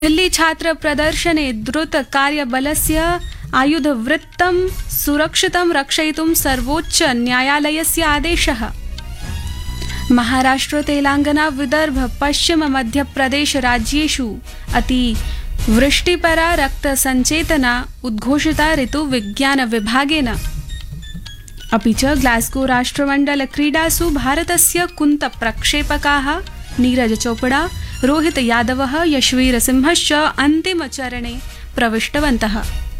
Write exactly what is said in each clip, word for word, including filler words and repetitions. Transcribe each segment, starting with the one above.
दिल्ली छात्र प्रदर्शने द्रुत कार्यबलस्य आयुधवृत्तं सुरक्षितं रक्षयितुं सर्वोच्च न्यायालयस्य आदेशः। महाराष्ट्र तेलंगाना विदर्भ पश्चिम मध्यप्रदेश राज्येषु अतिवृष्टिपरा रक्तसञ्चेतना उद्घोषिता ऋतुविज्ञान विभागेन। अपि च ग्लास्गो राष्ट्रमण्डल क्रीडासु भारतस्य कुन्तप्रक्षेपकाः नीरज चोपड़ा, रोहित यादवः, यशवीर सिंहश्च अन्तिमचरणे प्रविष्टवन्तः।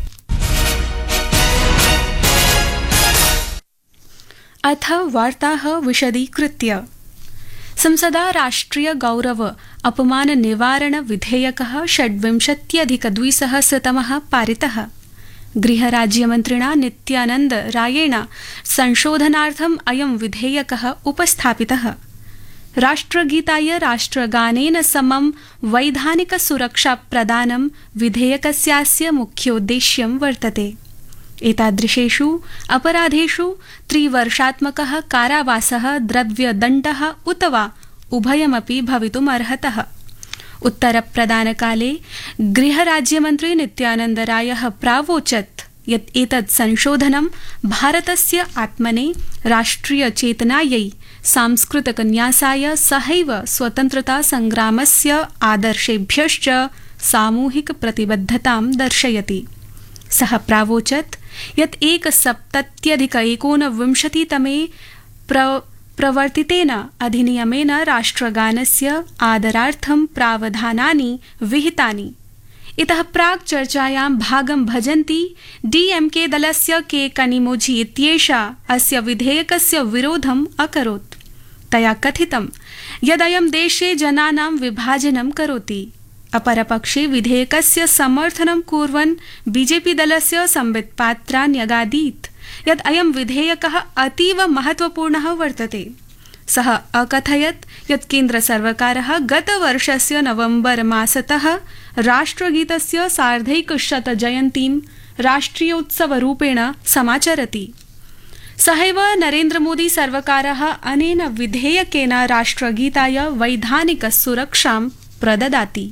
अथ वार्ताः विशदीकृत्य। संसदा राष्ट्रिय गौरव अपमान निवारण विधेयकः षड्विंशत्यधिकद्विसहस्रतमः पारितः। गृहराज्यमन्त्रिणा नित्यानन्द रायेण संशोधनार्थम् अयं विधेयकः उपस्थापितः। राष्ट्रगीताय राष्ट्रगानेन समं वैधानिक सुरक्षा प्रदानं विधेयकस्यास्य मुख्योद्देश्यं वर्तते। एतादृशेषु अपराधेषु त्रिवर्षात्मकः कारावासः, द्रव्यदण्डः उत वा उभयमपि भवितुम् अर्हतः। उत्तरप्रदानकाले गृहराज्यमन्त्री नित्यानन्द रायः प्रावोचत् यत् एतत् संशोधनं भारतस्य आत्मने, राष्ट्रियचेतनायै, सांस्कृतिकन्यासाय सहैव स्वतन्त्रता संग्रामस्य आदर्शेभ्यश्च सामूहिक प्रतिबद्धतां दर्शयति। सः प्रावोचत् यत् एकसप्तत्यधिक एकोनविंशतितमे प्र प्रवर्तितेन अधिनियमेन राष्ट्रगानस्य आदरार्थं प्रावधानानि विहितानि। इतः प्राक् चर्चायां भागं भजन्ती डीएमके दलस्य के कनिमोझी इत्येषा अस्य विधेयकस्य विरोधम् अकरोत्। तया कथितं यदयं देशे जनानां विभाजनं करोति। अपरपक्षे विधेयकस्य समर्थनं कुर्वन् बीजेपी दलस्य संबित पात्रा न्यगादीत् यत् अयं विधेयकः अतीव महत्वपूर्णः वर्तते। सः अकथयत् यत् केन्द्रसर्वकारः गतवर्षस्य नवम्बर मासतः राष्ट्रगीतस्य सार्धैकशतजयन्तीं राष्ट्रियोत्सवरूपेण समाचरति। सहैव नरेन्द्रमोदी सर्वकारः अनेन विधेयकेन राष्ट्रगीताय वैधानिक सुरक्षां प्रददाति।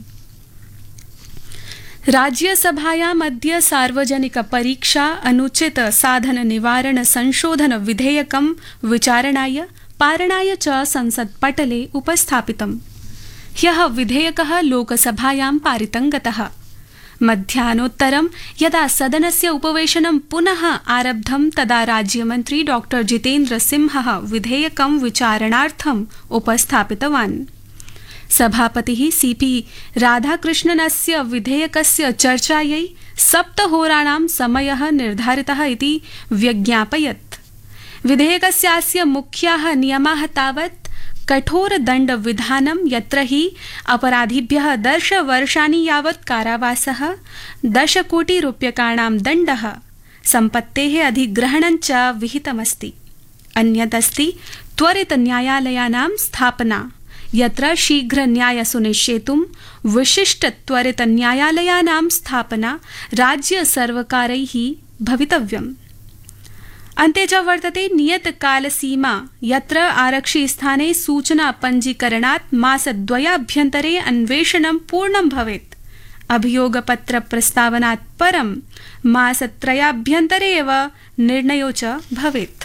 राज्यसभायाम् अद्य सार्वजनिक परीक्षा अनुचित साधन निवारण संशोधन विधेयकं विचारणाय, पारणाय च संसत्पटले उपस्थापितम्। ह्यः विधेयकः लोकसभायां पारितं गतः। मध्याह्नोत्तरं यदा सदनस्य उपवेशनं पुनः आरब्धं तदा राज्यमन्त्री डॉक्टर जितेन्द्र सिंहः विधेयकं विचारणार्थम् उपस्थापितवान्। सभापतिः सीपी राधाकृष्णनस्य विधेयकस्य चर्चायै सप्तहोराणां समयः निर्धारितः इति व्यज्ञापयत्। विधेयकस्यास्य मुख्याः नियमाः तावत् कठोरदण्डविधानं, यत्र हि अपराधिभ्यः दशवर्षाणि यावत् कारावासः, दशकोटिरूप्यकाणां दण्डः, सम्पत्तेः अधिग्रहणं च विहितमस्ति। अन्यदस्ति त्वरित न्यायालयानां स्थापना, यत्र शीघ्र न्याय सुनिश्चेतुं विशिष्ट त्वरित न्यायालयानां स्थापना राज्य सर्वकारैः भवितव्यम्। अन्ते च वर्तते नियतकालसीमा, यत्र आरक्षिस्थाने सूचना पञ्जीकरणात् मासद्वयाभ्यन्तरे अन्वेषणं पूर्णं भवेत्। अभियोगपत्र प्रस्तावनात् परं मासत्रयाभ्यन्तरे एव निर्णयो च भवेत्।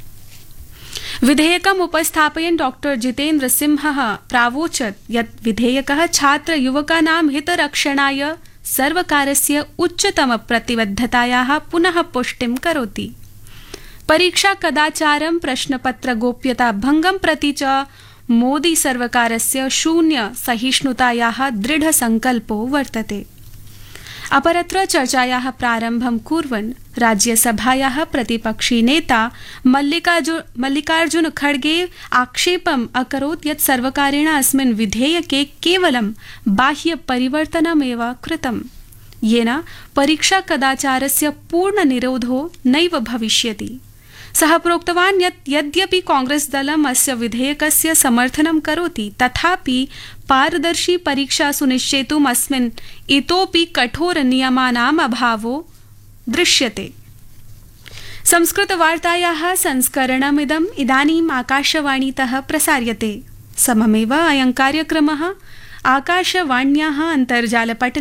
विधेयकम् उपस्थापयन् डॉक्टर जितेन्द्र सिंहः प्रावोचत् यत् विधेयकः छात्र युवकानां हितरक्षणाय सर्वकारस्य उच्चतम प्रतिबद्धतायाः पुनः पुष्टिं करोति। परीक्षा कदाचारं, प्रश्नपत्र गोप्यता भङ्गं प्रति च मोदी सर्वकारस्य शून्य सहिष्णुतायाः दृढ संकल्पो वर्तते। अपरत्र चर्चायाः प्रारम्भं कुर्वन् राज्यसभायाः प्रतिपक्षी नेता मल्लिकार्जुन खड़गे आक्षेपम् अकरोत् यत् सर्वकारेण अस्मिन् विधेयके केवलं बाह्य परिवर्तनमेव कृतम्, येन परीक्षा कदाचारस्य पूर्णनिरोधो नैव भविष्यति। सः प्रोक्तवान् यत् यद्यपि कांग्रेस दलम् अस्य विधेयकस्य समर्थनं करोति, तथापि पारदर्शी परीक्षा सुनिश्चेतुम् अस्मिन् इतोपि कठोर नियमानाम् अभावो दृश्यते। संस्कृतवार्तायाः संस्करणमिदम् इदानीम् आकाशवाणीतः प्रसार्यते। सममेव अयं कार्यक्रमः आकाशवाण्याः अन्तर्जालपटले